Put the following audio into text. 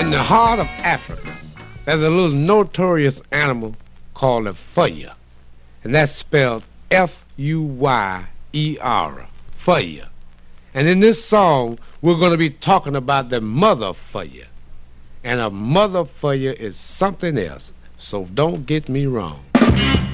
In the heart of Africa, there's a little notorious animal called a fuyer, and that's spelled F-U-Y-E-R, fuyer. And in this song, we're going to be talking about the mother fuyer. And a mother fuyer is something else, so don't get me wrong.